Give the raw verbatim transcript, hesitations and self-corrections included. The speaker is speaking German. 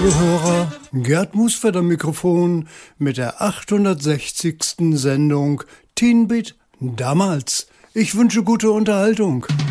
liebe Hörer, Gerd Musfeld am Mikrofon mit der achthundertsechzigsten Sendung Teen Beat damals. Ich wünsche gute Unterhaltung.